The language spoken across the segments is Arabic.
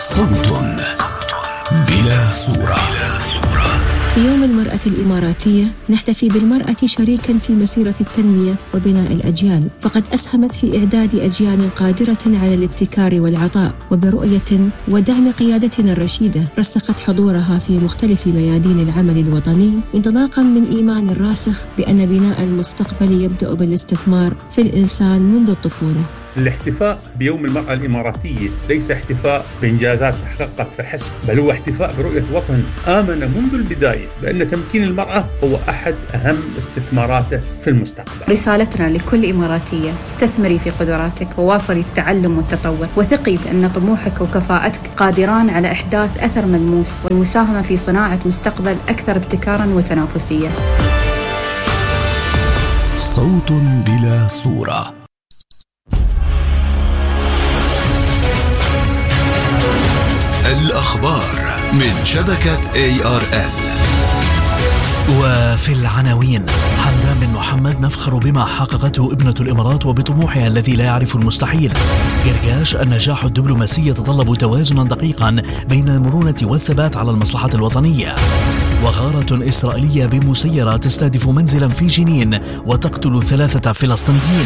صوت بلا صورة. في يوم المرأة الإماراتية نحتفي بالمرأة شريكاً في مسيرة التنمية وبناء الأجيال، فقد أسهمت في إعداد أجيال قادرة على الابتكار والعطاء، وبرؤية ودعم قيادتنا الرشيدة رسخت حضورها في مختلف ميادين العمل الوطني، انطلاقاً من إيمان راسخ بأن بناء المستقبل يبدأ بالاستثمار في الإنسان منذ الطفولة. الاحتفاء بيوم المرأة الإماراتية ليس احتفاء بإنجازات تحققت فحسب، بل هو احتفاء برؤية وطن آمن منذ البداية بأن تمكين المرأة هو أحد أهم استثماراته في المستقبل. رسالتنا لكل إماراتية: استثمري في قدراتك وواصلي التعلم والتطور، وثقي بأن طموحك وكفاءتك قادران على إحداث أثر ملموس والمساهمة في صناعة مستقبل أكثر ابتكاراً وتنافسية. صوت بلا صورة. الأخبار من شبكة ARN. وفي العناوين: حمدان بن محمد: نفخر بما حققته ابنة الإمارات وبطموحها الذي لا يعرف المستحيل. قرقاش: النجاح الدبلوماسي يتطلب توازنا دقيقا بين المرونة والثبات على المصلحة الوطنية. وغارة إسرائيلية بمسيرة تستهدف منزلا في جنين وتقتل 3 فلسطينيين.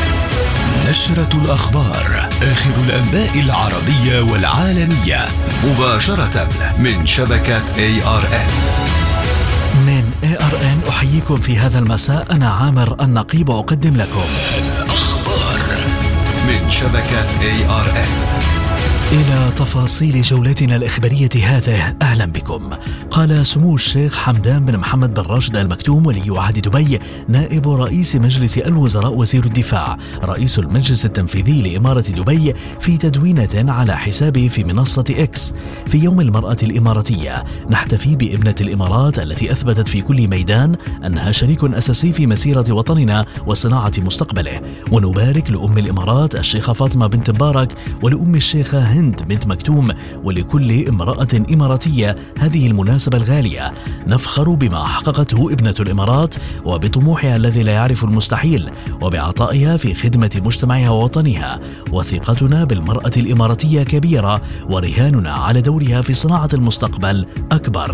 نشرة الأخبار، آخر الأنباء العربية والعالمية، مباشرة من شبكة ARN. من ARN أحييكم في هذا المساء، أنا عامر النقيب أقدم لكم الأخبار من شبكة ARN. إلى تفاصيل جولتنا الإخبارية هذه، أهلا بكم. قال سمو الشيخ حمدان بن محمد بن راشد المكتوم ولي عهد دبي، نائب رئيس مجلس الوزراء وزير الدفاع، رئيس المجلس التنفيذي لإمارة دبي، في تدوينة على حسابه في منصة إكس: في يوم المرأة الإماراتية نحتفي بابنة الإمارات التي أثبتت في كل ميدان أنها شريك أساسي في مسيرة وطننا وصناعة مستقبله، ونبارك لأم الإمارات الشيخة فاطمة بنت مبارك، ولأم الشيخة هند بنت مكتوم، ولكل امرأة إماراتية هذه المناسبة الغالية. نفخر بما حققته ابنة الإمارات وبطموحها الذي لا يعرف المستحيل، وبعطائها في خدمة مجتمعها ووطنها، وثقتنا بالمرأة الإماراتية كبيرة، ورهاننا على دورها في صناعة المستقبل أكبر.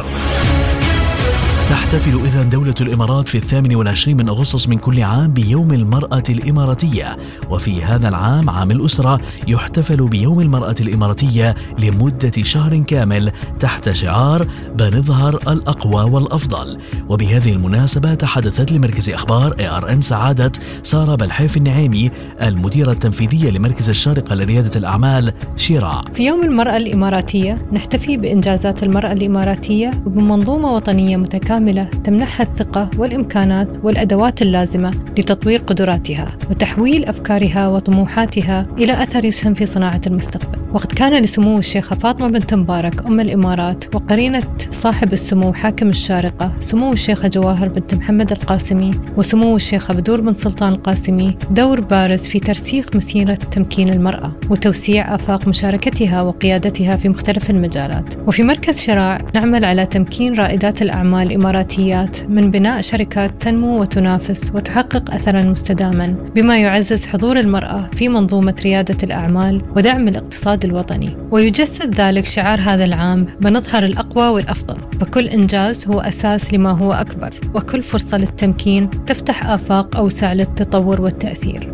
تحتفل إذن دولة الإمارات في 28 من أغسطس من كل عام بيوم المرأة الإماراتية، وفي هذا العام عام الأسرة يحتفل بيوم المرأة الإماراتية لمدة شهر كامل تحت شعار بنظهر الأقوى والأفضل. وبهذه المناسبة تحدثت لمركز أخبار ARN سعادة سارة بلحيف النعيمي المديرة التنفيذية لمركز الشارقة لريادة الأعمال شيراع: في يوم المرأة الإماراتية نحتفي بإنجازات المرأة الإماراتية وبمنظومة وطنية متكاملة تمنحها الثقة والإمكانات والأدوات اللازمة لتطوير قدراتها وتحويل أفكارها وطموحاتها إلى أثر يسهم في صناعة المستقبل. وقد كان لسمو الشيخة فاطمة بنت مبارك أم الإمارات وقرينة صاحب السمو حاكم الشارقة سمو الشيخة جواهر بنت محمد القاسمي وسمو الشيخة بدور بن سلطان القاسمي دور بارز في ترسيخ مسيرة تمكين المرأة وتوسيع آفاق مشاركتها وقيادتها في مختلف المجالات. وفي مركز شراع نعمل على تمكين رائدات الأعمال الإماراتيات من بناء شركات تنمو وتنافس وتحقق أثراً مستداماً، بما يعزز حضور المرأة في منظومة ريادة الأعمال ودعم الاقتصاد الوطني. ويجسد ذلك شعار هذا العام: بنظهر الأقوى والأفضل، فكل إنجاز هو أساس لما هو أكبر، وكل فرصة للتمكين تفتح آفاق أوسع للتطور والتأثير.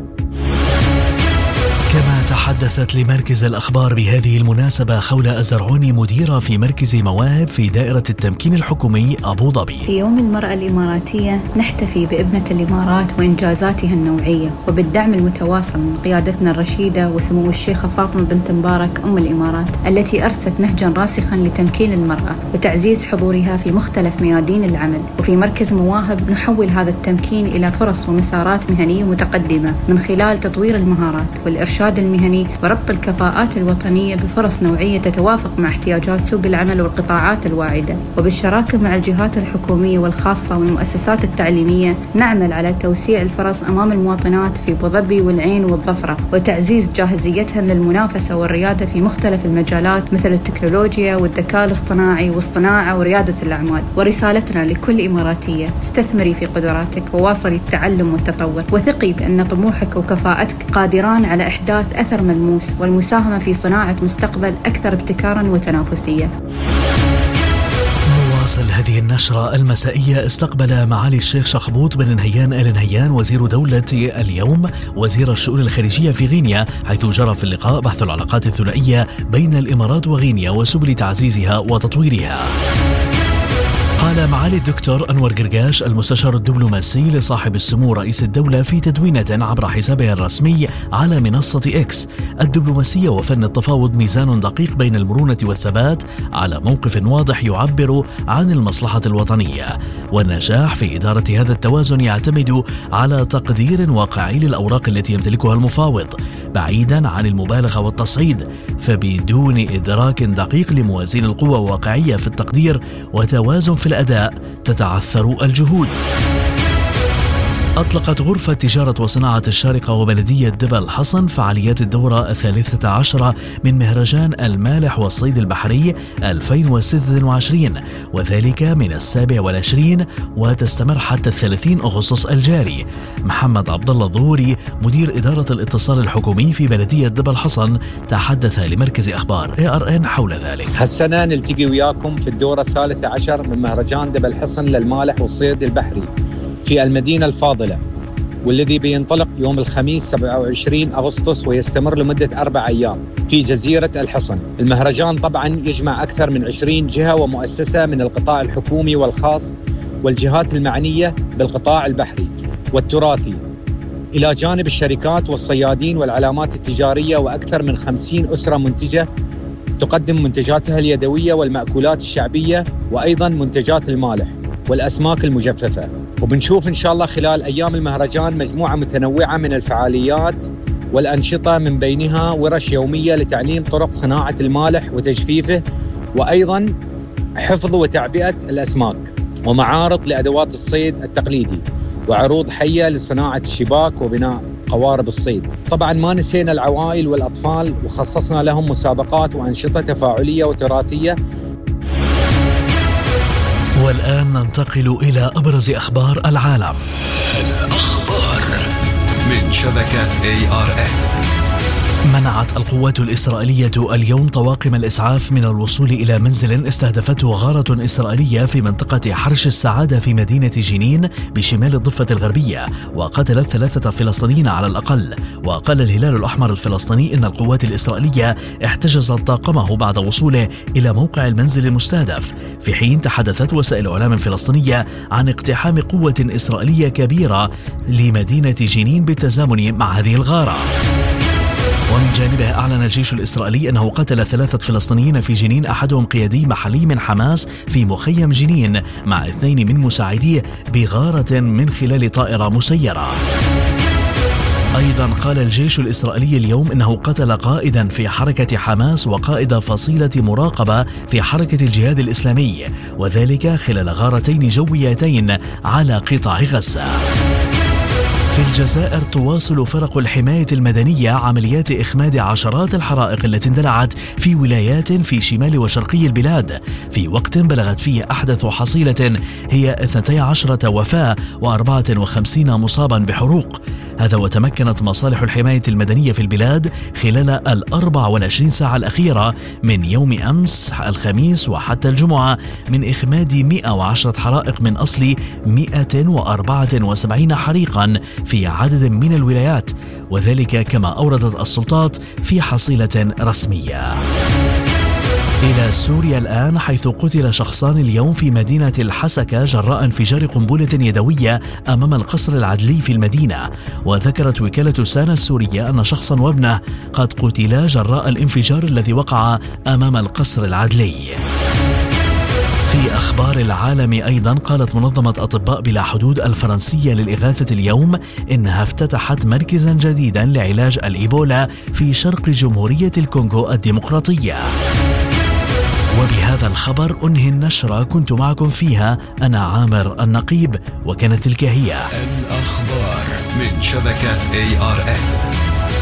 كما تحدثت لمركز الأخبار بهذه المناسبة خولة الزرعوني مديرة في مركز مواهب في دائرة التمكين الحكومي أبو ظبي: في يوم المرأة الإماراتية نحتفي بابنة الإمارات وإنجازاتها النوعية وبالدعم المتواصل من قيادتنا الرشيدة وسمو الشيخة فاطمة بنت مبارك أم الإمارات، التي أرست نهجا راسخا لتمكين المرأة وتعزيز حضورها في مختلف ميادين العمل. وفي مركز مواهب نحول هذا التمكين إلى فرص ومسارات مهنية متقدمة من خلال تطوير المهارات والإرشاد المهني وربط الكفاءات الوطنية بفرص نوعية تتوافق مع احتياجات سوق العمل والقطاعات الواعدة. وبالشراكة مع الجهات الحكومية والخاصة والمؤسسات التعليمية نعمل على توسيع الفرص أمام المواطنات في أبو ظبي والعين والظفرة، وتعزيز جاهزيتهن للمنافسة والريادة في مختلف المجالات مثل التكنولوجيا والذكاء الاصطناعي والصناعة وريادة الأعمال. ورسالتنا لكل إماراتية: استثمري في قدراتك وواصلي التعلم والتطور، وثقي بأن طموحك وكفاءتك قادران على إحداث أثر ملموس والمساهمة في صناعة مستقبل أكثر ابتكاراً وتنافسية. نواصل هذه النشرة المسائية. استقبل معالي الشيخ شخبوط بن نهيان آل نهيان وزير دولة اليوم وزير الشؤون الخارجية في غينيا، حيث جرى في اللقاء بحث العلاقات الثنائية بين الإمارات وغينيا وسبل تعزيزها وتطويرها. قال معالي الدكتور أنور قرقاش المستشار الدبلوماسي لصاحب السمو رئيس الدولة في تدوينة عبر حسابه الرسمي على منصة إكس: الدبلوماسية وفن التفاوض ميزان دقيق بين المرونة والثبات على موقف واضح يعبر عن المصلحة الوطنية، والنجاح في إدارة هذا التوازن يعتمد على تقدير واقعي للأوراق التي يمتلكها المفاوض بعيدا عن المبالغة والتصعيد، فبدون إدراك دقيق لموازين القوى وواقعية في التقدير وتوازن في الأداء تتعثر الجهود. أطلقت غرفة تجارة وصناعة الشارقة وبلدية دبا الحصن فعاليات الدورة 13 من مهرجان المالح والصيد البحري 2026، وذلك من 27 وتستمر حتى 30 أغسطس الجاري. محمد عبد الله الظهوري مدير إدارة الاتصال الحكومي في بلدية دبا الحصن تحدث لمركز أخبار ARN حول ذلك. هالسنة نلتقي وياكم في الدورة 13 من مهرجان دبا الحصن للمالح والصيد البحري في المدينة الفاضلة، والذي بينطلق يوم الخميس 27 أغسطس ويستمر لمدة 4 أيام في جزيرة الحصن. المهرجان طبعا يجمع أكثر من 20 جهة ومؤسسة من القطاع الحكومي والخاص والجهات المعنية بالقطاع البحري والتراثي، إلى جانب الشركات والصيادين والعلامات التجارية، وأكثر من 50 أسرة منتجة تقدم منتجاتها اليدوية والمأكولات الشعبية، وأيضا منتجات المالح والأسماك المجففة. وبنشوف إن شاء الله خلال أيام المهرجان مجموعة متنوعة من الفعاليات والأنشطة، من بينها ورش يومية لتعليم طرق صناعة المالح وتجفيفه، وأيضا حفظ وتعبئة الأسماك، ومعارض لأدوات الصيد التقليدي، وعروض حية لصناعة الشباك وبناء قوارب الصيد. طبعا ما نسينا العوائل والأطفال، وخصصنا لهم مسابقات وأنشطة تفاعلية وتراثية. والآن ننتقل إلى أبرز أخبار العالم. الأخبار من شبكة ARN. منعت القوات الإسرائيلية اليوم طواقم الإسعاف من الوصول إلى منزل استهدفته غارة إسرائيلية في منطقة حرش السعادة في مدينة جنين بشمال الضفة الغربية، وقتلت 3 فلسطينيين على الأقل. وقال الهلال الأحمر الفلسطيني إن القوات الإسرائيلية احتجزت طاقمه بعد وصوله إلى موقع المنزل المستهدف، في حين تحدثت وسائل إعلام فلسطينية عن اقتحام قوة إسرائيلية كبيرة لمدينة جنين بالتزامن مع هذه الغارة. ومن جانبه أعلن الجيش الإسرائيلي أنه قتل 3 فلسطينيين في جنين، أحدهم قيادي محلي من حماس في مخيم جنين مع 2 من مساعديه بغارة من خلال طائرة مسيرة. أيضا قال الجيش الإسرائيلي اليوم أنه قتل قائدا في حركة حماس وقائد فصيلة مراقبة في حركة الجهاد الإسلامي، وذلك خلال غارتين جويتين على قطاع غزة. في الجزائر تواصل فرق الحماية المدنية عمليات إخماد عشرات الحرائق التي اندلعت في ولايات في شمال وشرقي البلاد، في وقت بلغت فيه أحدث حصيلة هي 12 وفاة و54 مصابا بحروق. هذا وتمكنت مصالح الحماية المدنية في البلاد خلال 24 ساعة الأخيرة من يوم أمس الخميس وحتى الجمعة من إخماد 110 حرائق من أصل 174 حريقا في عدد من الولايات، وذلك كما أوردت السلطات في حصيلة رسمية. إلى سوريا الآن، حيث قتل شخصان اليوم في مدينة الحسكة جراء انفجار قنبلة يدوية أمام القصر العدلي في المدينة. وذكرت وكالة سانا السورية أن شخصا وابنه قد قتلا جراء الانفجار الذي وقع أمام القصر العدلي. في أخبار العالم أيضا، قالت منظمة أطباء بلا حدود الفرنسية للإغاثة اليوم إنها افتتحت مركزا جديدا لعلاج الإيبولا في شرق جمهورية الكونغو الديمقراطية. وبهذا الخبر أنهي النشرة، كنت معكم فيها أنا عامر النقيب، وكانت تلك هي الأخبار من شبكة ARN.